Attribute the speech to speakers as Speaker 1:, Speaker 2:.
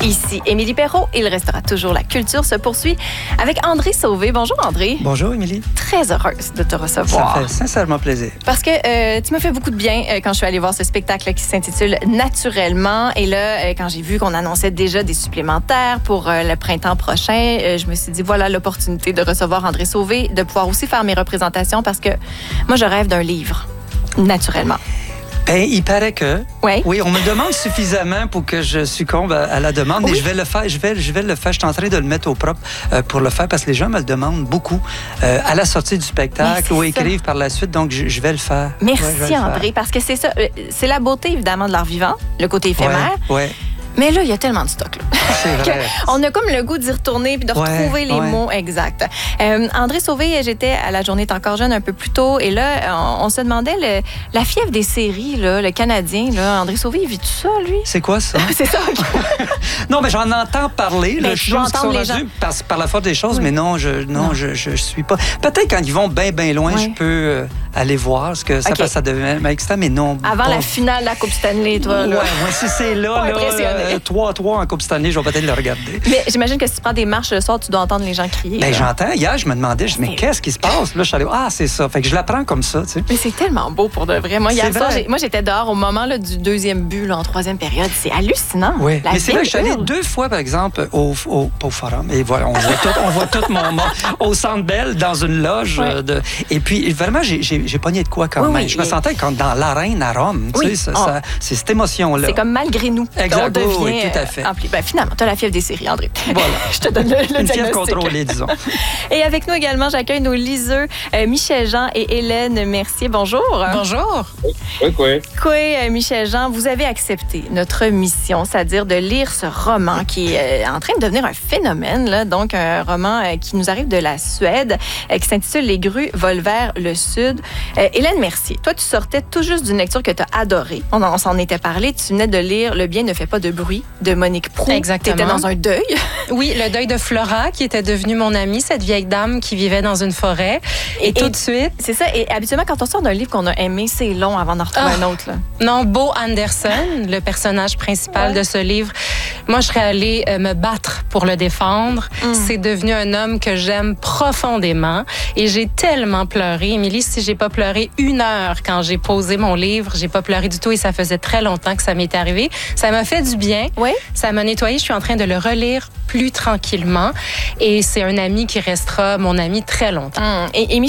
Speaker 1: Ici Émilie Perrault. Il restera toujours la culture se poursuit avec André Sauvé. Bonjour André.
Speaker 2: Bonjour Émilie.
Speaker 1: Très heureuse de te recevoir.
Speaker 2: Ça fait sincèrement plaisir.
Speaker 1: Parce que tu m'as fait beaucoup de bien quand je suis allée voir ce spectacle qui s'intitule Naturellement. Et là, quand j'ai vu qu'on annonçait déjà des supplémentaires pour le printemps prochain, je me suis dit, voilà l'opportunité de recevoir André Sauvé, de pouvoir aussi faire mes représentations parce que moi, je rêve d'un livre, naturellement.
Speaker 2: Ben, il paraît que.
Speaker 1: Ouais.
Speaker 2: Oui, on me demande suffisamment pour que je succombe à la demande.
Speaker 1: Oui.
Speaker 2: Et je vais le faire. Je vais le faire. Je suis en train de le mettre au propre pour le faire parce que les gens me le demandent beaucoup à la sortie du spectacle ou écrivent par la suite. Donc, je vais le faire.
Speaker 1: Merci
Speaker 2: ouais,
Speaker 1: André, parce que c'est ça. C'est la beauté, évidemment, de l'art vivant, le côté éphémère.
Speaker 2: Ouais.
Speaker 1: Mais là, il y a tellement de stock. Là.
Speaker 2: C'est vrai.
Speaker 1: On a comme le goût d'y retourner puis de retrouver les mots exacts. André Sauvé, j'étais à La Journée est encore jeune un peu plus tôt et là, on se demandait la fièvre des séries, là, le Canadien. Là, André Sauvé, il vit tout ça, lui?
Speaker 2: C'est quoi ça?
Speaker 1: C'est ça.
Speaker 2: Non, mais j'en entends parler.
Speaker 1: Mais
Speaker 2: Les choses qui sont rendues par la force des choses, mais non, je suis pas. Peut-être quand ils vont bien loin, je peux aller voir ce que ça devient excitant, mais non.
Speaker 1: Avant la finale de la Coupe Stanley, toi.
Speaker 2: Ouais, si c'est là, 3-3 en Coupe Stanley, je vais peut-être le regarder.
Speaker 1: Mais j'imagine que si tu prends des marches le soir, tu dois entendre les gens crier.
Speaker 2: Ben, j'entends. Hier, je me demandais, mais qu'est-ce qui se passe? Là, je suis allé, c'est ça. Fait que je l'apprends comme ça, tu sais.
Speaker 1: Mais c'est tellement beau pour de vrai. Moi, hier soir, j'étais dehors au moment là, du deuxième but, là, en troisième période. C'est hallucinant.
Speaker 2: Oui, mais c'est vrai que je suis allé 2 fois, par exemple, au Forum. Et voilà, on voit tout mon monde au Centre Bell, dans une loge. Et puis, vraiment, j'ai pogné de quoi quand même.
Speaker 1: Oui,
Speaker 2: je me sentais comme dans l'arène à Rome. Tu sais, c'est cette émotion-là.
Speaker 1: C'est comme malgré nous.
Speaker 2: Exact.
Speaker 1: On devient,
Speaker 2: oui, tout à fait.
Speaker 1: Ben, finalement, tu as la fièvre des séries, André.
Speaker 2: Voilà.
Speaker 1: Je te donne le
Speaker 2: Une
Speaker 1: diagnostic.
Speaker 2: fièvre contrôlée, disons.
Speaker 1: Et avec nous également, j'accueille nos liseux, Michel Jean et Hélène Mercier. Bonjour.
Speaker 3: Bonjour.
Speaker 1: Oui, Michel Jean, vous avez accepté notre mission, c'est-à-dire de lire ce roman qui est en train de devenir un phénomène, là, donc un roman qui nous arrive de la Suède, qui s'intitule Les grues volent vers le sud. Hélène Mercier, toi, tu sortais tout juste d'une lecture que tu as adorée. On s'en était parlé. Tu venais de lire Le bien ne fait pas de bruit de Monique Proulx.
Speaker 3: Exactement.
Speaker 1: Tu étais dans un deuil.
Speaker 3: Oui, le deuil de Flora, qui était devenue mon amie, cette vieille dame qui vivait dans une forêt. Et tout de suite...
Speaker 1: C'est ça. Et habituellement, quand on sort d'un livre qu'on a aimé, c'est long avant d'en retrouver un autre. Là.
Speaker 3: Non, Bo Anderson, le personnage principal de ce livre, moi, je serais allée me battre pour le défendre. C'est devenu un homme que j'aime profondément. Et j'ai tellement pleuré. Émilie, si j'ai pas pleuré 1 heure quand j'ai posé mon livre, j'ai pas pleuré du tout et ça faisait très longtemps que ça m'était arrivé. Ça m'a fait du bien.
Speaker 1: Oui.
Speaker 3: Ça m'a nettoyé. Je suis en train de le relire plus tranquillement. Et c'est un ami qui restera mon ami très longtemps.
Speaker 1: Et